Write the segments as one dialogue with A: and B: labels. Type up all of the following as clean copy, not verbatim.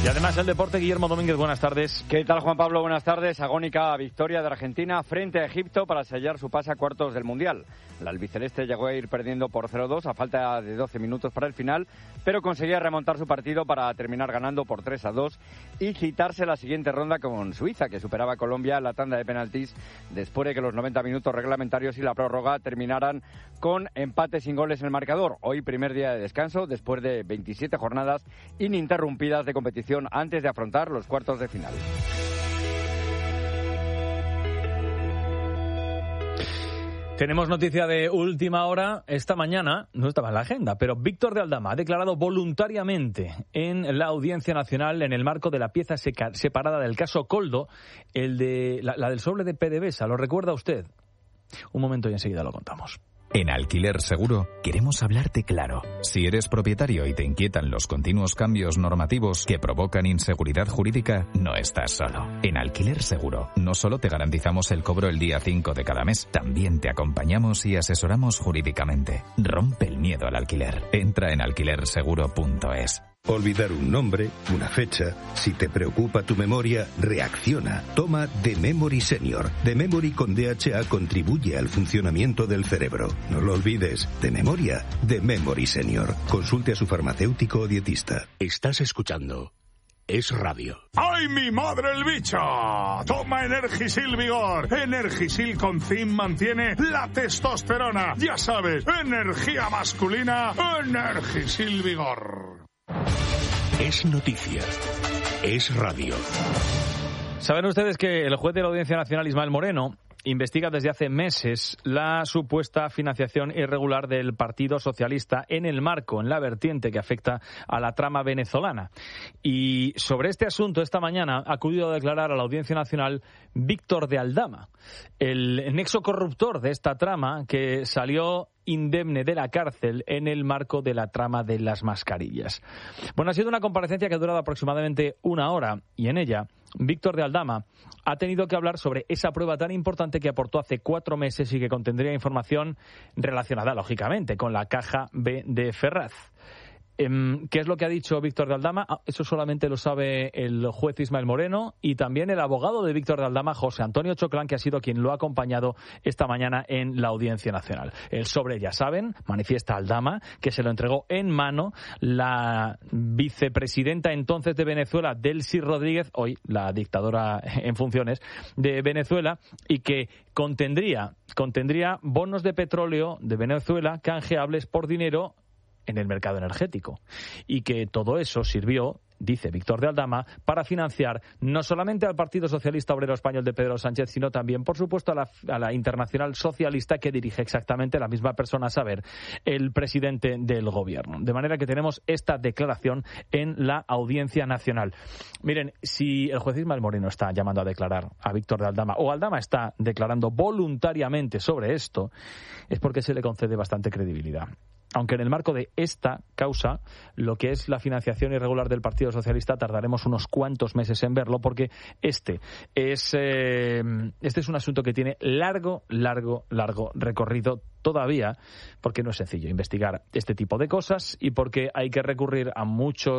A: Y además el deporte, Guillermo Domínguez, buenas tardes.
B: ¿Qué tal, Juan Pablo? Buenas tardes. Agónica victoria de Argentina frente a Egipto para sellar su pase a cuartos del Mundial. La albiceleste llegó a ir perdiendo por 0-2 a falta de 12 minutos para el final, pero conseguía remontar su partido para terminar ganando por 3-2 y citarse la siguiente ronda con Suiza, que superaba a Colombia en la tanda de penaltis después de que los 90 minutos reglamentarios y la prórroga terminaran con empate sin goles en el marcador. Hoy primer día de descanso después de 27 jornadas ininterrumpidas de competición antes de afrontar los cuartos de final.
A: Tenemos noticia de última hora. Esta mañana, no estaba en la agenda, pero Víctor de Aldama ha declarado voluntariamente en la Audiencia Nacional en el marco de la pieza separada del caso Koldo, el de la del sobre de PDVSA. ¿Lo recuerda usted? Un momento y enseguida lo contamos.
C: En Alquiler Seguro queremos hablarte claro. Si eres propietario y te inquietan los continuos cambios normativos que provocan inseguridad jurídica, no estás solo. En Alquiler Seguro no solo te garantizamos el cobro el día 5 de cada mes, también te acompañamos y asesoramos jurídicamente. Rompe el miedo al alquiler. Entra en alquilerseguro.es.
D: Olvidar un nombre, una fecha. Si te preocupa tu memoria, reacciona. Toma The Memory Senior. The Memory con DHA contribuye al funcionamiento del cerebro. No lo olvides. De memoria, The Memory Senior. Consulte a su farmacéutico o dietista.
E: Estás escuchando Es Radio.
F: ¡Ay, mi madre el bicho! Toma Energisil Vigor. Energisil con zinc mantiene la testosterona. Ya sabes, energía masculina, Energisil Vigor.
E: Es noticia. Es radio.
A: Saben ustedes que el juez de la Audiencia Nacional, Ismael Moreno, investiga desde hace meses la supuesta financiación irregular del Partido Socialista en la vertiente que afecta a la trama venezolana. Y sobre este asunto, esta mañana ha acudido a declarar a la Audiencia Nacional Víctor de Aldama, el nexo corruptor de esta trama que salió indemne de la cárcel en el marco de la trama de las mascarillas. Bueno, ha sido una comparecencia que ha durado aproximadamente una hora y en ella Víctor de Aldama ha tenido que hablar sobre esa prueba tan importante que aportó hace 4 meses y que contendría información relacionada, lógicamente, con la caja B de Ferraz. ¿Qué es lo que ha dicho Víctor de Aldama? Eso solamente lo sabe el juez Ismael Moreno y también el abogado de Víctor de Aldama, José Antonio Choclán, que ha sido quien lo ha acompañado esta mañana en la Audiencia Nacional. El sobre, ya saben, manifiesta Aldama, que se lo entregó en mano la vicepresidenta entonces de Venezuela, Delcy Rodríguez, hoy la dictadora en funciones de Venezuela, y que contendría bonos de petróleo de Venezuela canjeables por dinero en el mercado energético, y que todo eso sirvió, dice Víctor de Aldama, para financiar no solamente al Partido Socialista Obrero Español de Pedro Sánchez, sino también, por supuesto, a la Internacional Socialista que dirige exactamente la misma persona, a saber, el presidente del gobierno. De manera que tenemos esta declaración en la Audiencia Nacional. Miren, si el juez Ismael Moreno está llamando a declarar a Víctor de Aldama, o Aldama está declarando voluntariamente sobre esto, es porque se le concede bastante credibilidad. Aunque en el marco de esta causa, lo que es la financiación irregular del Partido Socialista, tardaremos unos cuantos meses en verlo, porque este es un asunto que tiene largo recorrido todavía, porque no es sencillo investigar este tipo de cosas y porque hay que recurrir a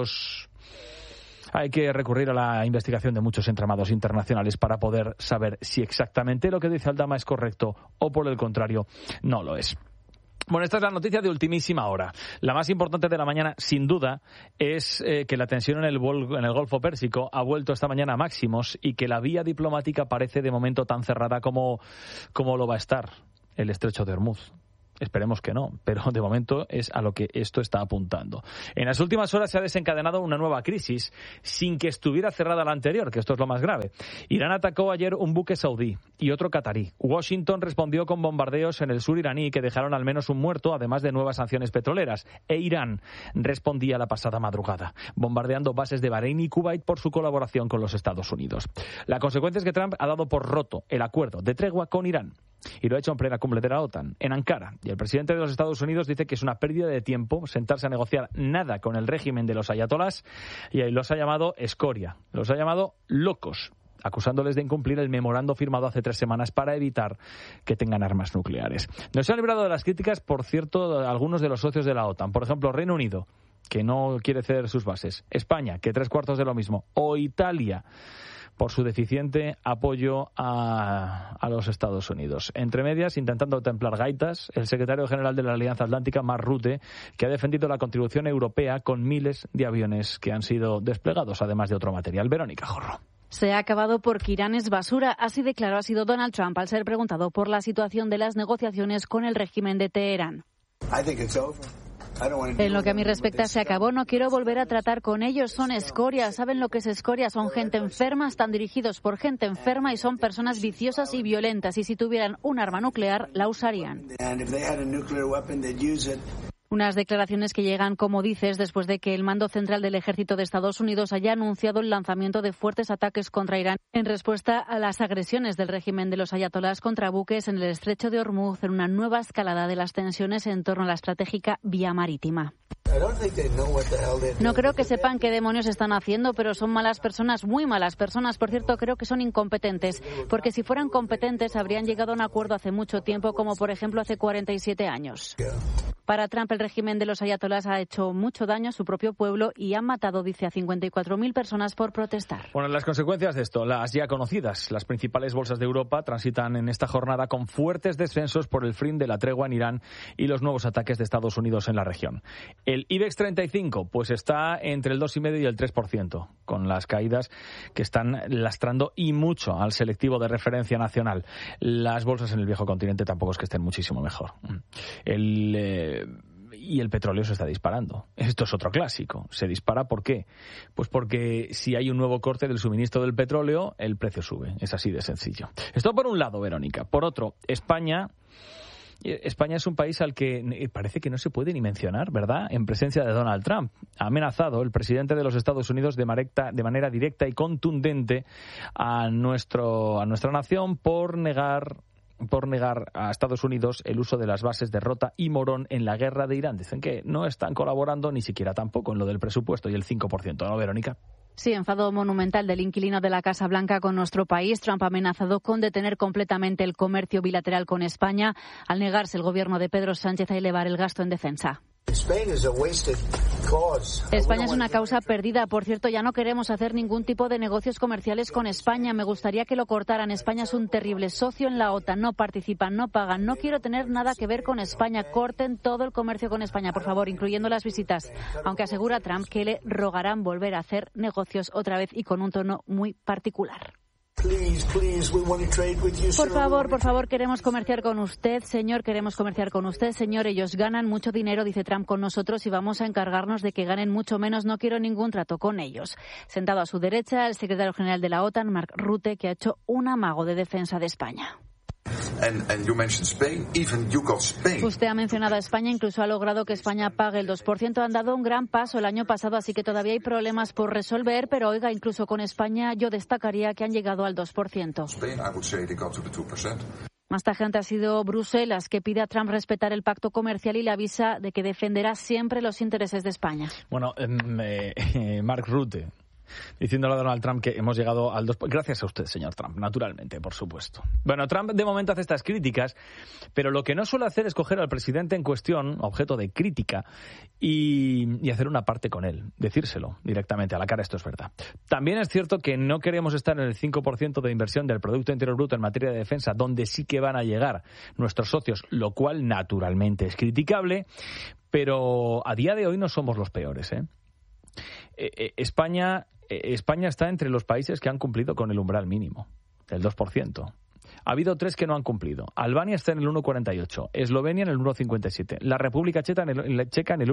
A: la investigación de muchos entramados internacionales para poder saber si exactamente lo que dice Aldama es correcto o, por el contrario, no lo es. Bueno, esta es la noticia de ultimísima hora. La más importante de la mañana, sin duda, es que la tensión en el Golfo Pérsico ha vuelto esta mañana a máximos y que la vía diplomática parece de momento tan cerrada como lo va a estar el Estrecho de Hormuz. Esperemos que no, pero de momento es a lo que esto está apuntando. En las últimas horas se ha desencadenado una nueva crisis sin que estuviera cerrada la anterior, que esto es lo más grave. Irán atacó ayer un buque saudí y otro catarí. Washington respondió con bombardeos en el sur iraní que dejaron al menos un muerto, además de nuevas sanciones petroleras. E Irán respondía la pasada madrugada, bombardeando bases de Bahrein y Kuwait por su colaboración con los Estados Unidos. La consecuencia es que Trump ha dado por roto el acuerdo de tregua con Irán. Y lo ha hecho en plena cumbre de la OTAN, en Ankara. Y el presidente de los Estados Unidos dice que es una pérdida de tiempo sentarse a negociar nada con el régimen de los ayatolás, y ahí los ha llamado escoria, los ha llamado locos, acusándoles de incumplir el memorando firmado hace 3 semanas para evitar que tengan armas nucleares. No se han librado de las críticas, por cierto, algunos de los socios de la OTAN. Por ejemplo, Reino Unido, que no quiere ceder sus bases. España, que 3/4 de lo mismo. O Italia, por su deficiente apoyo a los Estados Unidos. Entre medias, intentando templar gaitas, el secretario general de la Alianza Atlántica, Mark Rutte, que ha defendido la contribución europea con miles de aviones que han sido desplegados, además de otro material. Verónica Jorro.
G: Se ha acabado porque Irán es basura, así de claro ha sido Donald Trump al ser preguntado por la situación de las negociaciones con el régimen de Teherán. En lo que a mí respecta, se acabó. No quiero volver a tratar con ellos. Son escoria. ¿Saben lo que es escoria? Son gente enferma, están dirigidos por gente enferma y son personas viciosas y violentas. Y si tuvieran un arma nuclear, la usarían. Unas declaraciones que llegan, como dices, después de que el mando central del ejército de Estados Unidos haya anunciado el lanzamiento de fuertes ataques contra Irán en respuesta a las agresiones del régimen de los ayatolás contra buques en el estrecho de Hormuz, en una nueva escalada de las tensiones en torno a la estratégica vía marítima. No creo que sepan qué demonios están haciendo, pero son malas personas, muy malas personas. Por cierto, creo que son incompetentes, porque si fueran competentes habrían llegado a un acuerdo hace mucho tiempo, como por ejemplo hace 47 años. Para Trump, el régimen de los ayatolás ha hecho mucho daño a su propio pueblo y han matado, dice, a 54.000 personas por protestar.
A: Bueno, las consecuencias de esto, las ya conocidas. Las principales bolsas de Europa transitan en esta jornada con fuertes descensos por el fin de la tregua en Irán y los nuevos ataques de Estados Unidos en la región. El IBEX 35 pues está entre el 2,5% y el 3%, con las caídas que están lastrando y mucho al selectivo de referencia nacional. Las bolsas en el viejo continente tampoco es que estén muchísimo mejor. Y el petróleo se está disparando. Esto es otro clásico. ¿Se dispara por qué? Pues porque si hay un nuevo corte del suministro del petróleo, el precio sube. Es así de sencillo. Esto por un lado, Verónica. Por otro, España es un país al que parece que no se puede ni mencionar, ¿verdad?, en presencia de Donald Trump. Ha amenazado el presidente de los Estados Unidos de manera directa y contundente a nuestra nación por negar a Estados Unidos el uso de las bases de Rota y Morón en la guerra de Irán. Dicen que no están colaborando ni siquiera tampoco en lo del presupuesto y el 5%, ¿no, Verónica?
G: Sí, enfado monumental del inquilino de la Casa Blanca con nuestro país. Trump ha amenazado con detener completamente el comercio bilateral con España al negarse el gobierno de Pedro Sánchez a elevar el gasto en defensa. España es una causa perdida. Por cierto, ya no queremos hacer ningún tipo de negocios comerciales con España. Me gustaría que lo cortaran. España es un terrible socio en la OTAN. No participan, no pagan. No quiero tener nada que ver con España. Corten todo el comercio con España, por favor, incluyendo las visitas. Aunque asegura Trump que le rogarán volver a hacer negocios otra vez y con un tono muy particular. Por favor, queremos comerciar con usted, señor, señor. Ellos ganan mucho dinero, dice Trump, con nosotros y vamos a encargarnos de que ganen mucho menos. No quiero ningún trato con ellos. Sentado a su derecha, el secretario general de la OTAN, Mark Rutte, que ha hecho un amago de defensa de España. Usted ha mencionado a España, incluso ha logrado que España pague el 2%. Han dado un gran paso el año pasado, así que todavía hay problemas por resolver, pero oiga, incluso con España yo destacaría que han llegado al 2%. Más tajante ha sido Bruselas, que pide a Trump respetar el pacto comercial y le avisa de que defenderá siempre los intereses de España.
A: Bueno, Mark Rutte, diciéndole a Donald Trump que hemos llegado al 2%. Gracias a usted, señor Trump, naturalmente, por supuesto. Bueno, Trump de momento hace estas críticas, pero lo que no suele hacer es coger al presidente en cuestión, objeto de crítica, y hacer una parte con él, decírselo directamente a la cara, esto es verdad. También es cierto que no queremos estar en el 5% de inversión del Producto Interior Bruto en materia de defensa, donde sí que van a llegar nuestros socios, lo cual naturalmente es criticable, pero a día de hoy no somos los peores, ¿eh? España está entre los países que han cumplido con el umbral mínimo, del 2%. Ha habido 3 que no han cumplido. Albania está en el 1,48, Eslovenia en el 1,57, la República Checa en el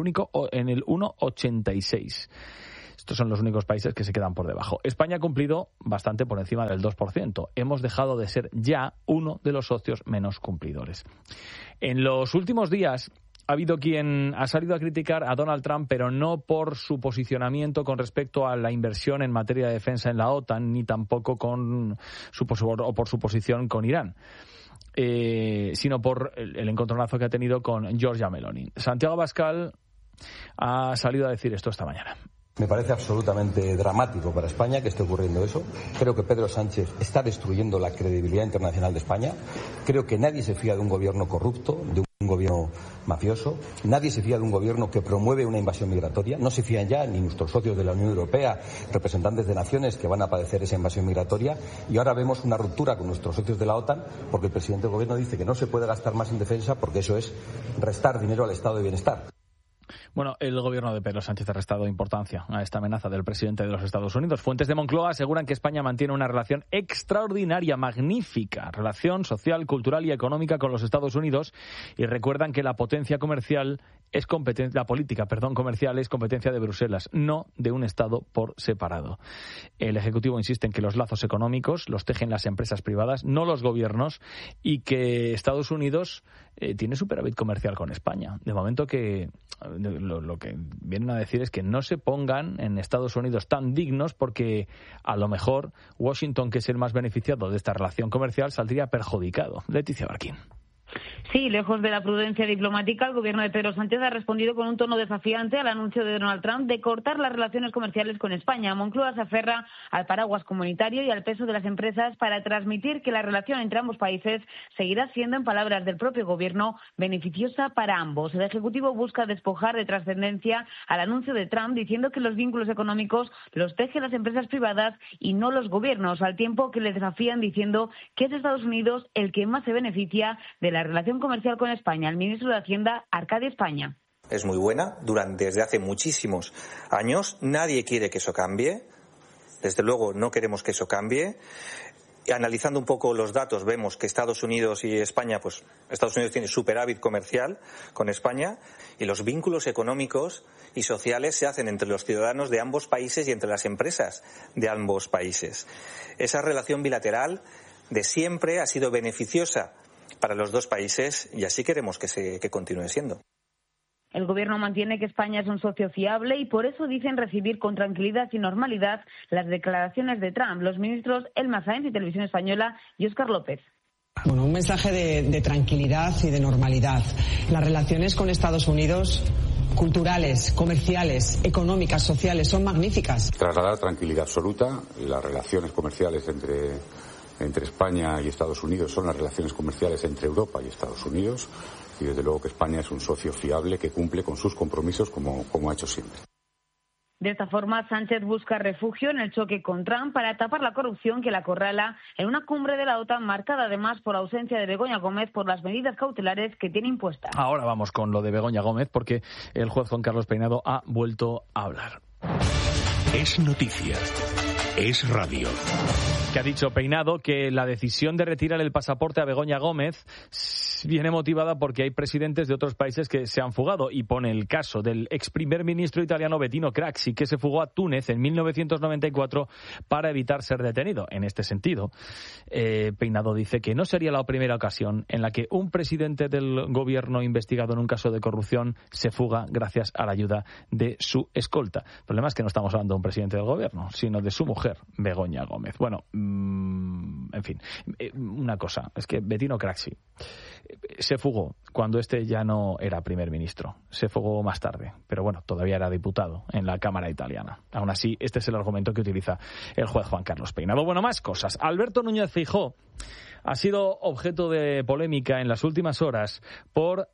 A: 1,86. Estos son los únicos países que se quedan por debajo. España ha cumplido bastante por encima del 2%. Hemos dejado de ser ya uno de los socios menos cumplidores. En los últimos días ha habido quien ha salido a criticar a Donald Trump, pero no por su posicionamiento con respecto a la inversión en materia de defensa en la OTAN, ni tampoco por su posición con Irán, sino por el encontronazo que ha tenido con Giorgia Meloni. Santiago Abascal ha salido a decir esto esta mañana.
H: Me parece absolutamente dramático para España que esté ocurriendo eso. Creo que Pedro Sánchez está destruyendo la credibilidad internacional de España. Creo que nadie se fía de un gobierno corrupto, de un un gobierno mafioso. Nadie se fía de un gobierno que promueve una invasión migratoria. No se fían ya ni nuestros socios de la Unión Europea, representantes de naciones que van a padecer esa invasión migratoria. Y ahora vemos una ruptura con nuestros socios de la OTAN porque el presidente del gobierno dice que no se puede gastar más en defensa porque eso es restar dinero al estado de bienestar.
A: Bueno, el gobierno de Pedro Sánchez ha restado importancia a esta amenaza del presidente de los Estados Unidos. Fuentes de Moncloa aseguran que España mantiene una relación extraordinaria, magnífica, relación social, cultural y económica con los Estados Unidos, y recuerdan que la política comercial es competencia de Bruselas, no de un Estado por separado. El Ejecutivo insiste en que los lazos económicos los tejen las empresas privadas, no los gobiernos, y que Estados Unidos tiene superávit comercial con España. De momento que lo que vienen a decir es que no se pongan en Estados Unidos tan dignos porque a lo mejor Washington, que es el más beneficiado de esta relación comercial, saldría perjudicado. Leticia Barquín.
I: Sí, lejos de la prudencia diplomática, el gobierno de Pedro Sánchez ha respondido con un tono desafiante al anuncio de Donald Trump de cortar las relaciones comerciales con España. Moncloa se aferra al paraguas comunitario y al peso de las empresas para transmitir que la relación entre ambos países seguirá siendo, en palabras del propio gobierno, beneficiosa para ambos. El Ejecutivo busca despojar de trascendencia al anuncio de Trump, diciendo que los vínculos económicos los tejen las empresas privadas y no los gobiernos, al tiempo que le desafían diciendo que es Estados Unidos el que más se beneficia de la relación comercial con España. El ministro de Hacienda, Arcadio España.
J: Es muy buena, desde hace muchísimos años. Nadie quiere que eso cambie. Desde luego no queremos que eso cambie. Y analizando un poco los datos, vemos que Estados Unidos y España, pues Estados Unidos tiene superávit comercial con España, y los vínculos económicos y sociales se hacen entre los ciudadanos de ambos países y entre las empresas de ambos países. Esa relación bilateral de siempre ha sido beneficiosa para los dos países y así queremos que continúe siendo.
I: El gobierno mantiene que España es un socio fiable y por eso dicen recibir con tranquilidad y normalidad las declaraciones de Trump. Los ministros Elma Sáenz de Televisión Española y Óscar López.
K: Bueno, un mensaje de tranquilidad y de normalidad. Las relaciones con Estados Unidos, culturales, comerciales, económicas, sociales, son magníficas.
L: Trasladar tranquilidad absoluta. Las relaciones comerciales entre España y Estados Unidos son las relaciones comerciales entre Europa y Estados Unidos, y desde luego que España es un socio fiable que cumple con sus compromisos como ha hecho siempre.
I: De esta forma, Sánchez busca refugio en el choque con Trump para tapar la corrupción que la acorrala en una cumbre de la OTAN marcada además por ausencia de Begoña Gómez por las medidas cautelares que tiene impuestas.
A: Ahora vamos con lo de Begoña Gómez porque el juez Juan Carlos Peinado ha vuelto a hablar.
E: Es noticia. Es radio.
A: Que ha dicho Peinado que la decisión de retirar el pasaporte a Begoña Gómez viene motivada porque hay presidentes de otros países que se han fugado, y pone el caso del ex primer ministro italiano Bettino Craxi, que se fugó a Túnez en 1994 para evitar ser detenido. En este sentido, Peinado dice que no sería la primera ocasión en la que un presidente del gobierno investigado en un caso de corrupción se fuga gracias a la ayuda de su escolta. El problema es que no estamos hablando de un presidente del gobierno, sino de su mujer, Begoña Gómez. Bueno, en fin, una cosa, es que Bettino Craxi se fugó cuando este ya no era primer ministro, se fugó más tarde, pero bueno, todavía era diputado en la Cámara italiana. Aún así, este es el argumento que utiliza el juez Juan Carlos Peinado. Bueno, más cosas. Alberto Núñez Feijóo ha sido objeto de polémica en las últimas horas por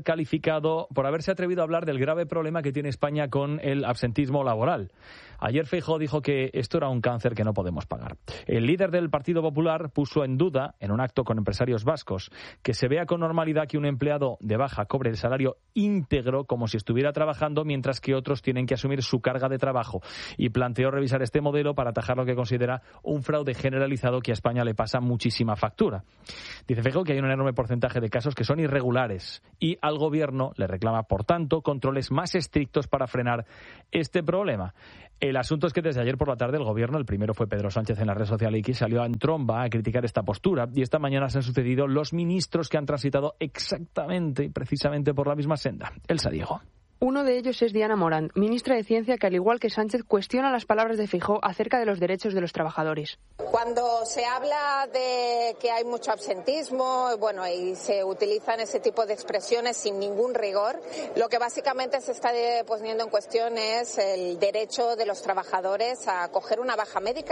A: haberse atrevido a hablar del grave problema que tiene España con el absentismo laboral. Ayer Feijóo dijo que esto era un cáncer que no podemos pagar. El líder del Partido Popular puso en duda, en un acto con empresarios vascos, que se vea con normalidad que un empleado de baja cobre el salario íntegro como si estuviera trabajando, mientras que otros tienen que asumir su carga de trabajo. Y planteó revisar este modelo para atajar lo que considera un fraude generalizado que a España le pasa muchísima factura. Dice Feijóo que hay un enorme porcentaje de casos que son irregulares y al gobierno le reclama, por tanto, controles más estrictos para frenar este problema. El asunto es que desde ayer por la tarde el gobierno, el primero fue Pedro Sánchez en la red social X, salió en tromba a criticar esta postura, y esta mañana se han sucedido los ministros que han transitado exactamente y precisamente por la misma senda. Elsa Diego.
M: Uno de ellos es Diana Morant, ministra de Ciencia, que al igual que Sánchez cuestiona las palabras de Feijóo acerca de los derechos de los trabajadores.
N: Cuando se habla de que hay mucho absentismo, y se utilizan ese tipo de expresiones sin ningún rigor, lo que básicamente se está poniendo en cuestión es el derecho de los trabajadores a coger una baja médica.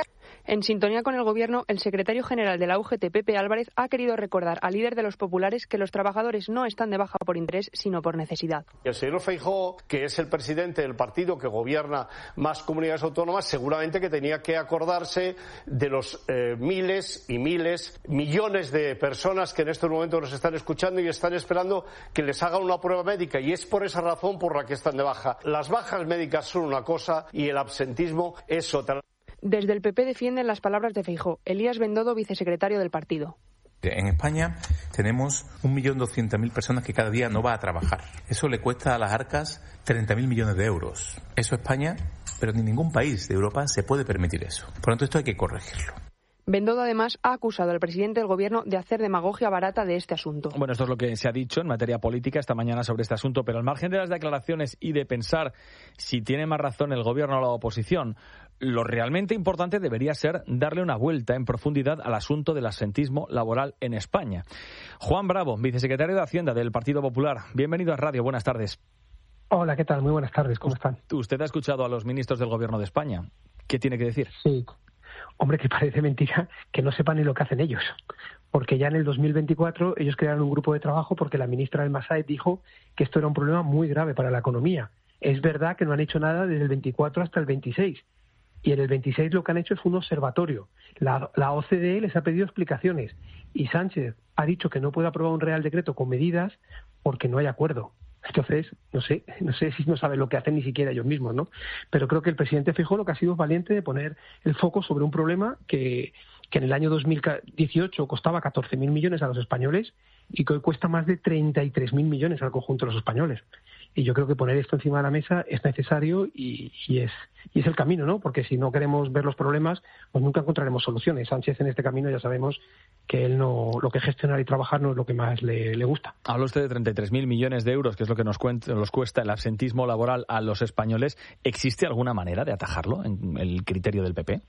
M: En sintonía con el Gobierno, el secretario general de la UGT, Pepe Álvarez, ha querido recordar al líder de los populares que los trabajadores no están de baja por interés, sino por necesidad.
O: El señor Feijóo, que es el presidente del partido que gobierna más comunidades autónomas, seguramente que tenía que acordarse de los miles y miles, millones de personas que en estos momentos nos están escuchando y están esperando que les hagan una prueba médica, y es por esa razón por la que están de baja. Las bajas médicas son una cosa y el absentismo es otra.
M: Desde el PP defienden las palabras de Feijóo. Elías Bendodo, vicesecretario del partido.
P: En España tenemos 1.200.000 personas que cada día no va a trabajar. Eso le cuesta a las arcas 30.000 millones de euros. Eso España, pero ni ningún país de Europa se puede permitir eso. Por lo tanto, esto hay que corregirlo.
M: Bendodo, además, ha acusado al presidente del Gobierno de hacer demagogia barata de este asunto.
A: Bueno, esto es lo que se ha dicho en materia política esta mañana sobre este asunto, pero al margen de las declaraciones y de pensar si tiene más razón el Gobierno o la oposición, lo realmente importante debería ser darle una vuelta en profundidad al asunto del absentismo laboral en España. Juan Bravo, vicesecretario de Hacienda del Partido Popular. Bienvenido a Radio, buenas tardes.
Q: Hola, ¿qué tal? Muy buenas tardes, ¿cómo están?
A: ¿Usted ha escuchado a los ministros del Gobierno de España? ¿Qué tiene que decir?
Q: Sí. Hombre, que parece mentira que no sepan ni lo que hacen ellos. Porque ya en el 2024 ellos crearon un grupo de trabajo porque la ministra del Massaed dijo que esto era un problema muy grave para la economía. Es verdad que no han hecho nada desde el 24 hasta el 26. Y en el 26 lo que han hecho es un observatorio. La OCDE les ha pedido explicaciones. Y Sánchez ha dicho que no puede aprobar un Real Decreto con medidas porque no hay acuerdo. Entonces, no sé si no saben lo que hacen ni siquiera ellos mismos, ¿no? Pero creo que el presidente Feijóo lo que ha sido es valiente de poner el foco sobre un problema que en el año 2018 costaba 14.000 millones a los españoles y que hoy cuesta más de 33.000 millones al conjunto de los españoles. Y yo creo que poner esto encima de la mesa es necesario y es el camino, ¿no? Porque si no queremos ver los problemas, pues nunca encontraremos soluciones. Sánchez en este camino ya sabemos que él no, lo que gestionar y trabajar no es lo que más le gusta.
A: Habla usted de 33.000 millones de euros, que es lo que nos cuesta el absentismo laboral a los españoles. ¿Existe alguna manera de atajarlo en el criterio del PP?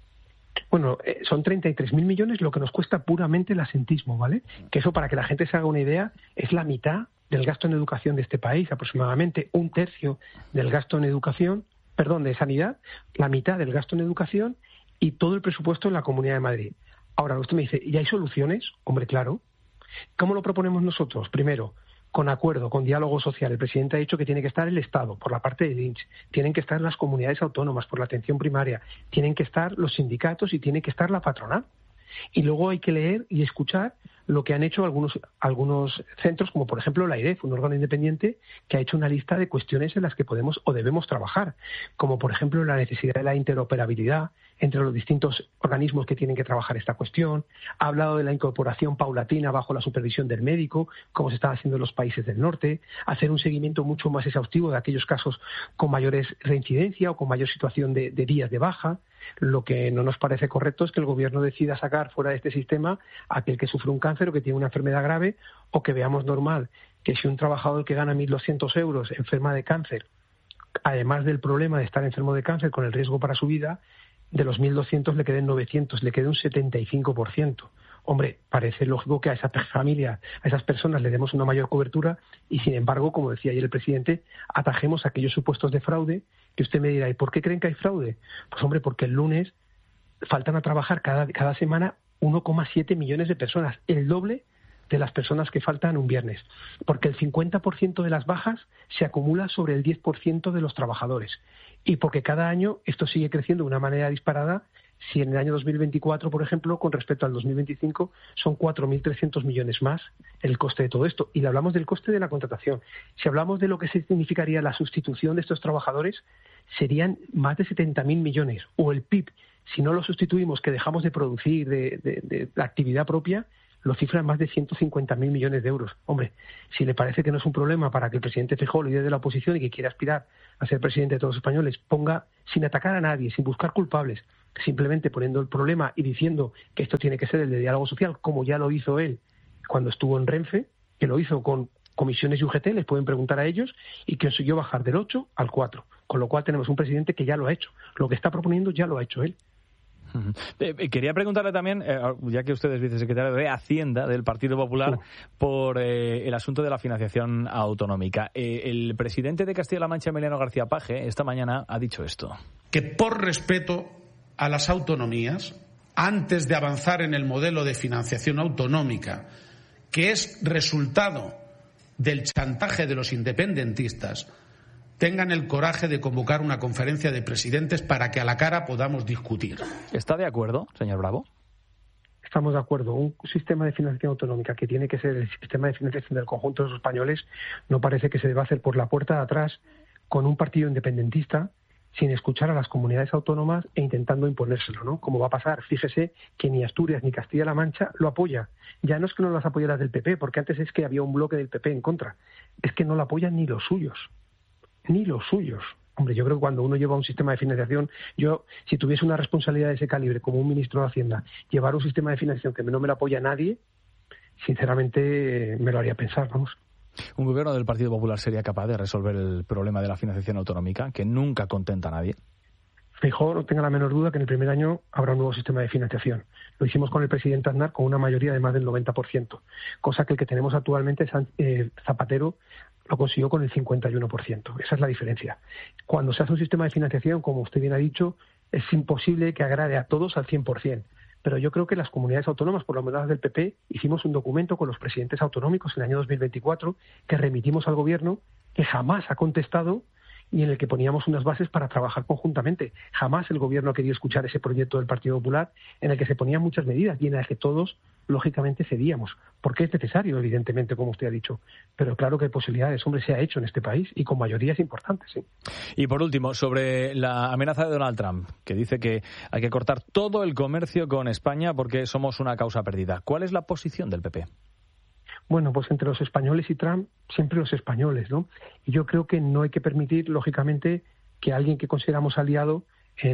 Q: Bueno, son 33.000 millones lo que nos cuesta puramente el absentismo, ¿vale? Que eso, para que la gente se haga una idea, es la mitad del gasto en educación de este país, aproximadamente un tercio del gasto en educación, de sanidad, la mitad del gasto en educación y todo el presupuesto en la Comunidad de Madrid. Ahora, usted me dice, ¿y hay soluciones? Hombre, claro. ¿Cómo lo proponemos nosotros? Primero, con acuerdo, con diálogo social. El presidente ha dicho que tiene que estar el Estado por la parte del INS, tienen que estar las comunidades autónomas por la atención primaria, tienen que estar los sindicatos y tiene que estar la patronal. Y luego hay que leer y escuchar lo que han hecho algunos centros, como por ejemplo la AIREF, un órgano independiente que ha hecho una lista de cuestiones en las que podemos o debemos trabajar, como por ejemplo la necesidad de la interoperabilidad entre los distintos organismos que tienen que trabajar esta cuestión. Ha hablado de la incorporación paulatina bajo la supervisión del médico, como se está haciendo en los países del norte, hacer un seguimiento mucho más exhaustivo de aquellos casos con mayores reincidencia o con mayor situación de días de baja. Lo que no nos parece correcto es que el Gobierno decida sacar fuera de este sistema a aquel que sufre un cáncer o que tiene una enfermedad grave, o que veamos normal que si un trabajador que gana 1.200 euros enferma de cáncer, además del problema de estar enfermo de cáncer con el riesgo para su vida, de los 1.200 le queden 900, le quede un 75%. Hombre, parece lógico que a esa familia, a esas personas le demos una mayor cobertura y, sin embargo, como decía ayer el presidente, atajemos aquellos supuestos de fraude que usted me dirá, ¿y por qué creen que hay fraude? Pues, hombre, porque el lunes faltan a trabajar cada semana 1,7 millones de personas, el doble de las personas que faltan un viernes, porque el 50% de las bajas se acumula sobre el 10% de los trabajadores y porque cada año esto sigue creciendo de una manera disparada. Si en el año 2024, por ejemplo, con respecto al 2025, son 4.300 millones más el coste de todo esto. Y le hablamos del coste de la contratación. Si hablamos de lo que significaría la sustitución de estos trabajadores, serían más de 70.000 millones. O el PIB, si no lo sustituimos, que dejamos de producir de la actividad propia, lo cifra en más de 150.000 millones de euros. Hombre, si le parece que no es un problema para que el presidente Feijóo, líder de la oposición y que quiera aspirar a ser presidente de todos los españoles, ponga, sin atacar a nadie, sin buscar culpables, simplemente poniendo el problema y diciendo que esto tiene que ser el de diálogo social, como ya lo hizo él cuando estuvo en Renfe, que lo hizo con comisiones y UGT, les pueden preguntar a ellos, y que consiguió bajar del 8 al 4. Con lo cual tenemos un presidente que ya lo ha hecho. Lo que está proponiendo ya lo ha hecho él.
A: Quería preguntarle también, ya que usted es vicesecretario de Hacienda del Partido Popular, por el asunto de la financiación autonómica. El presidente de Castilla-La Mancha, Emiliano García Paje, esta mañana ha dicho esto.
F: Que por respeto
R: a las autonomías, antes de avanzar en el modelo de financiación autonómica, que es resultado del chantaje de los independentistas, tengan el coraje de convocar una conferencia de presidentes para que a la cara podamos discutir.
A: ¿Está de acuerdo, señor Bravo?
Q: Estamos de acuerdo. Un sistema de financiación autonómica que tiene que ser el sistema de financiación del conjunto de los españoles no parece que se deba hacer por la puerta de atrás con un partido independentista sin escuchar a las comunidades autónomas e intentando imponérselo, ¿no? Como va a pasar. Fíjese que ni Asturias ni Castilla-La Mancha lo apoya. Ya no es que no las apoyaras del PP, porque antes es que había un bloque del PP en contra. Es que no lo apoyan ni los suyos. Ni los suyos. Hombre, yo creo que cuando uno lleva un sistema de financiación, yo, si tuviese una responsabilidad de ese calibre como un ministro de Hacienda, llevar un sistema de financiación que no me lo apoya nadie, sinceramente me lo haría pensar, vamos.
A: ¿Un gobierno del Partido Popular sería capaz de resolver el problema de la financiación autonómica, que nunca contenta a nadie?
Q: Feijóo, no tenga la menor duda que en el primer año habrá un nuevo sistema de financiación. Lo hicimos con el presidente Aznar con una mayoría de más del 90%, cosa que el que tenemos actualmente, Zapatero, lo consiguió con el 51%. Esa es la diferencia. Cuando se hace un sistema de financiación, como usted bien ha dicho, es imposible que agrade a todos al 100%. Pero yo creo que las comunidades autónomas, por lo menos las del PP, hicimos un documento con los presidentes autonómicos en el año 2024 que remitimos al Gobierno, que jamás ha contestado y en el que poníamos unas bases para trabajar conjuntamente. Jamás el Gobierno ha querido escuchar ese proyecto del Partido Popular en el que se ponían muchas medidas y en el que todos, lógicamente, cedíamos. Porque es necesario, evidentemente, como usted ha dicho. Pero claro que hay posibilidades. Hombre, se ha hecho en este país y con mayorías importantes, sí.
A: Y por último, sobre la amenaza de Donald Trump, que dice que hay que cortar todo el comercio con España porque somos una causa perdida. ¿Cuál es la posición del PP?
Q: Bueno, pues entre los españoles y Trump, siempre los españoles, ¿no? Y yo creo que no hay que permitir, lógicamente, que alguien que consideramos aliado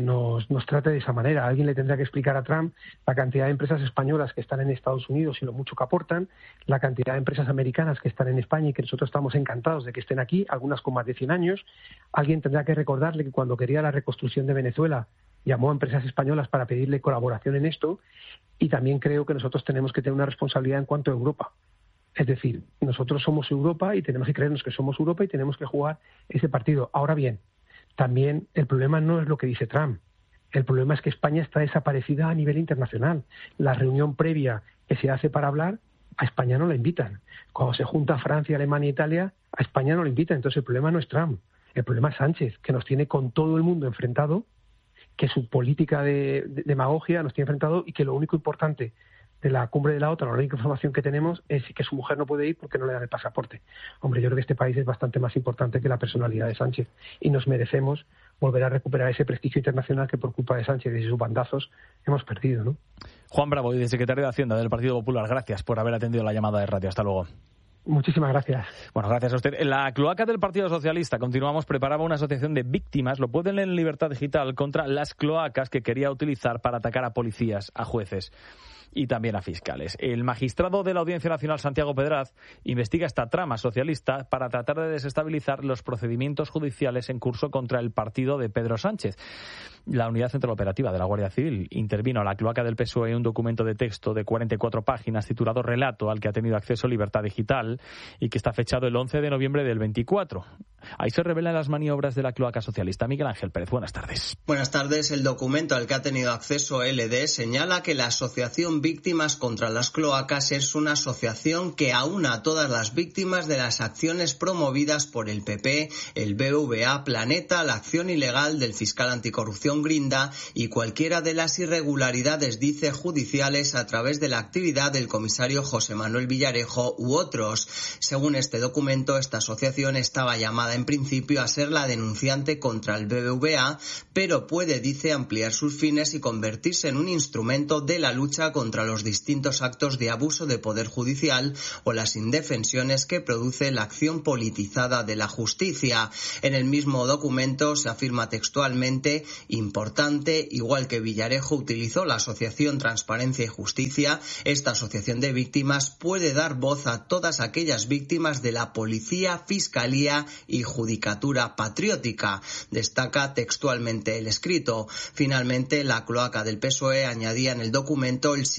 Q: nos trate de esa manera. Alguien le tendrá que explicar a Trump la cantidad de empresas españolas que están en Estados Unidos y lo mucho que aportan, la cantidad de empresas americanas que están en España y que nosotros estamos encantados de que estén aquí, algunas con más de 100 años. Alguien tendrá que recordarle que cuando quería la reconstrucción de Venezuela llamó a empresas españolas para pedirle colaboración en esto. Y también creo que nosotros tenemos que tener una responsabilidad en cuanto a Europa. Es decir, nosotros somos Europa y tenemos que creernos que somos Europa y tenemos que jugar ese partido. Ahora bien, también el problema no es lo que dice Trump. El problema es que España está desaparecida a nivel internacional. La reunión previa que se hace para hablar, a España no la invitan. Cuando se junta Francia, Alemania e Italia, a España no la invitan. Entonces el problema no es Trump. El problema es Sánchez, que nos tiene con todo el mundo enfrentado, que su política de demagogia nos tiene enfrentado y que lo único importante de la cumbre de la OTAN, la única información que tenemos es que su mujer no puede ir porque no le dan el pasaporte. Hombre, yo creo que este país es bastante más importante que la personalidad de Sánchez y nos merecemos volver a recuperar ese prestigio internacional que por culpa de Sánchez y sus bandazos hemos perdido, ¿no?
A: Juan Bravo, secretario de Hacienda del Partido Popular, gracias por haber atendido la llamada de radio. Hasta luego.
Q: Muchísimas gracias.
A: Bueno, gracias a usted. La cloaca del Partido Socialista, continuamos, preparaba una asociación de víctimas, lo pueden leer en Libertad Digital, contra las cloacas que quería utilizar para atacar a policías, a jueces y también a fiscales. El magistrado de la Audiencia Nacional, Santiago Pedraz, investiga esta trama socialista para tratar de desestabilizar los procedimientos judiciales en curso contra el partido de Pedro Sánchez. La Unidad Central Operativa de la Guardia Civil intervino a la cloaca del PSOE un documento de texto de 44 páginas titulado Relato, al que ha tenido acceso Libertad Digital y que está fechado el 11 de noviembre del 24. Ahí se revelan las maniobras de la cloaca socialista. Miguel Ángel Pérez, buenas tardes.
S: Buenas tardes. El documento al que ha tenido acceso LD señala que la asociación Víctimas contra las Cloacas es una asociación que aúna a todas las víctimas de las acciones promovidas por el PP, el BVA, Planeta, la acción ilegal del fiscal anticorrupción Grinda y cualquiera de las irregularidades, dice, judiciales a través de la actividad del comisario José Manuel Villarejo u otros. Según este documento, esta asociación estaba llamada en principio a ser la denunciante contra el BBVA, pero puede, dice, ampliar sus fines y convertirse en un instrumento de la lucha contra los distintos actos de abuso de poder judicial o las indefensiones que produce la acción politizada de la justicia. En el mismo documento se afirma textualmente: importante, igual que Villarejo utilizó la asociación Transparencia y Justicia, esta asociación de víctimas puede dar voz a todas aquellas víctimas de la policía, fiscalía y judicatura patriótica. Destaca textualmente el escrito. Finalmente, la cloaca del PSOE añadía en el documento el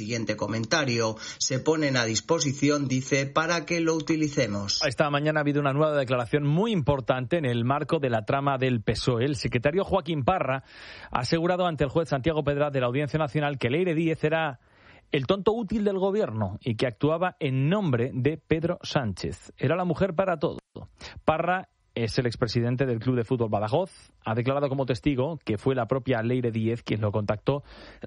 S: siguiente comentario. Se ponen a disposición, dice, para que lo utilicemos.
A: Esta mañana ha habido una nueva declaración muy importante en el marco de la trama del PSOE. El secretario Joaquín Parra ha asegurado ante el juez Santiago Pedraz de la Audiencia Nacional que Leire Díez era el tonto útil del gobierno y que actuaba en nombre de Pedro Sánchez. Era la mujer para todo. Parra es el expresidente del Club de Fútbol Badajoz. Ha declarado como testigo que fue la propia Leire Díez quien lo contactó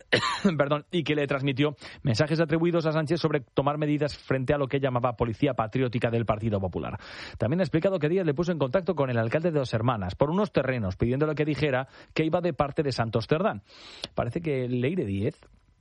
A: y que le transmitió mensajes atribuidos a Sánchez sobre tomar medidas frente a lo que llamaba Policía Patriótica del Partido Popular. También ha explicado que Díez le puso en contacto con el alcalde de Dos Hermanas por unos terrenos, pidiéndole que dijera que iba de parte de Santos Cerdán. Parece que Leire Díez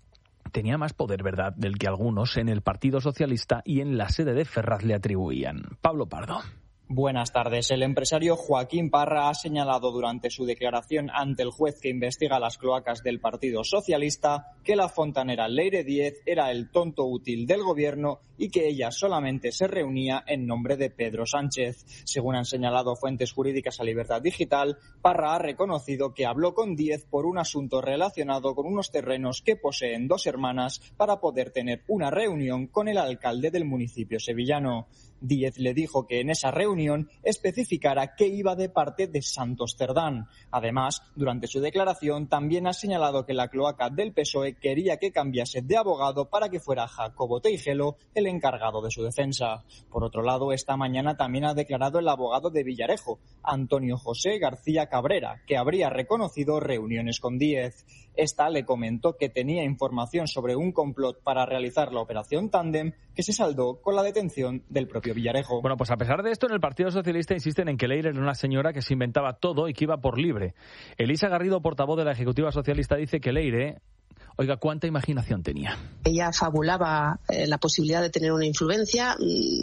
A: tenía más poder, ¿verdad?, del que algunos en el Partido Socialista y en la sede de Ferraz le atribuían. Pablo Pardo.
T: Buenas tardes. El empresario Joaquín Parra ha señalado durante su declaración ante el juez que investiga las cloacas del Partido Socialista que la fontanera Leire Díez era el tonto útil del gobierno y que ella solamente se reunía en nombre de Pedro Sánchez. Según han señalado fuentes jurídicas a Libertad Digital, Parra ha reconocido que habló con Díez por un asunto relacionado con unos terrenos que poseen Dos Hermanas para poder tener una reunión con el alcalde del municipio sevillano. Díez le dijo que en esa reunión especificara que iba de parte de Santos Cerdán. Además, durante su declaración también ha señalado que la cloaca del PSOE quería que cambiase de abogado para que fuera Jacobo Teijelo el encargado de su defensa. Por otro lado, esta mañana también ha declarado el abogado de Villarejo, Antonio José García Cabrera, que habría reconocido reuniones con Díez. Esta le comentó que tenía información sobre un complot para realizar la operación Tándem, que se saldó con la detención del propio Villarejo.
A: Bueno, pues a pesar de esto, en el Partido Socialista insisten en que Leire era una señora que se inventaba todo y que iba por libre. Elisa Garrido, portavoz de la Ejecutiva Socialista, dice que Leire, oiga, ¿cuánta imaginación tenía?
U: Ella fabulaba la posibilidad de tener una influencia.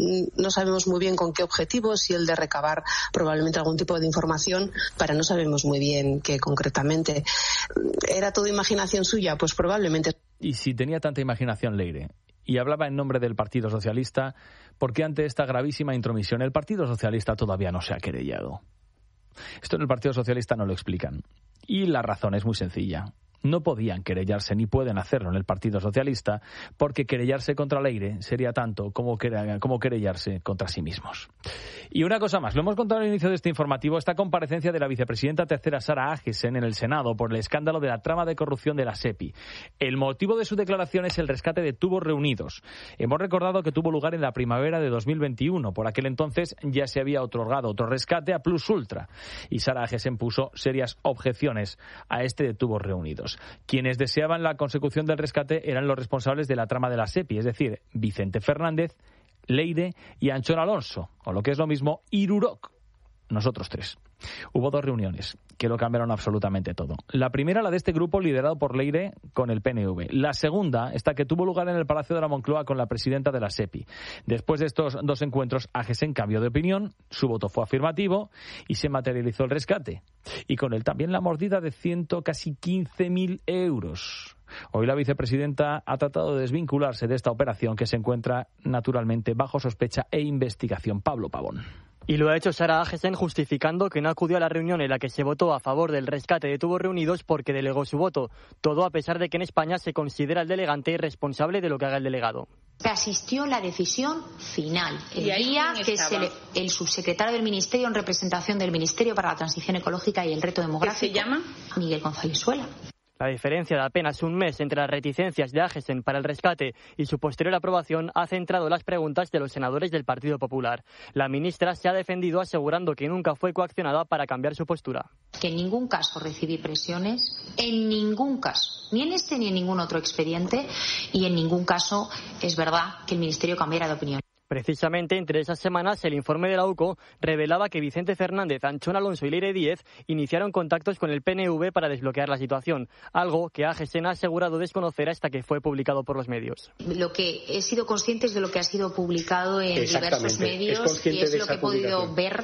U: No sabemos muy bien con qué objetivo, si el de recabar probablemente algún tipo de información, pero no sabemos muy bien qué concretamente. ¿Era todo imaginación suya? Pues probablemente.
A: Y si tenía tanta imaginación Leire y hablaba en nombre del Partido Socialista, ¿por qué ante esta gravísima intromisión el Partido Socialista todavía no se ha querellado? Esto en el Partido Socialista no lo explican. Y la razón es muy sencilla. No podían querellarse ni pueden hacerlo en el Partido Socialista porque querellarse contra Leire sería tanto como querellarse contra sí mismos. Y una cosa más, lo hemos contado al inicio de este informativo, esta comparecencia de la vicepresidenta tercera Sara Agesen en el Senado por el escándalo de la trama de corrupción de la SEPI. El motivo de su declaración es el rescate de tubos reunidos. Hemos recordado que tuvo lugar en la primavera de 2021. Por aquel entonces ya se había otorgado otro rescate a Plus Ultra y Sara Agesen puso serias objeciones a este de tubos reunidos. Quienes deseaban la consecución del rescate eran los responsables de la trama de la SEPI, es decir, Vicente Fernández, Leire y Anchón Alonso, o lo que es lo mismo, Irurok. Nosotros tres. Hubo dos reuniones que lo cambiaron absolutamente todo. La primera, la de este grupo liderado por Leire con el PNV. La segunda, esta que tuvo lugar en el Palacio de la Moncloa con la presidenta de la SEPI. Después de estos dos encuentros, Agesen cambió de opinión, su voto fue afirmativo y se materializó el rescate. Y con él también la mordida de casi 15.000 euros. Hoy la vicepresidenta ha tratado de desvincularse de esta operación que se encuentra naturalmente bajo sospecha e investigación. Pablo Pavón.
V: Y lo ha hecho Sara Agesen justificando que no acudió a la reunión en la que se votó a favor del rescate de tubos reunidos porque delegó su voto. Todo a pesar de que en España se considera el delegante responsable de lo que haga el delegado.
W: Asistió la decisión final, el día que el subsecretario del Ministerio en representación del Ministerio para la Transición Ecológica y el Reto Demográfico. ¿Qué se llama? Miguel González Suela.
V: La diferencia de apenas un mes entre las reticencias de Agesen para el rescate y su posterior aprobación ha centrado las preguntas de los senadores del Partido Popular. La ministra se ha defendido asegurando que nunca fue coaccionada para cambiar su postura.
W: Que en ningún caso recibí presiones, en ningún caso, ni en este ni en ningún otro expediente, y en ningún caso es verdad que el Ministerio cambiara de opinión.
V: Precisamente entre esas semanas, el informe de la UCO revelaba que Vicente Fernández, Anchón Alonso y Leire Díez iniciaron contactos con el PNV para desbloquear la situación, algo que Agesen ha asegurado desconocer hasta que fue publicado por los medios.
W: Lo que he sido consciente es de lo que ha sido publicado en diversos medios y es lo que he podido ver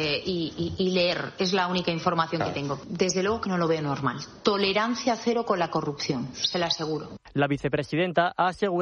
W: y leer. Es la única información que tengo. Desde luego que no lo veo normal. Tolerancia cero con la corrupción, se lo aseguro.
V: La vicepresidenta ha asegurado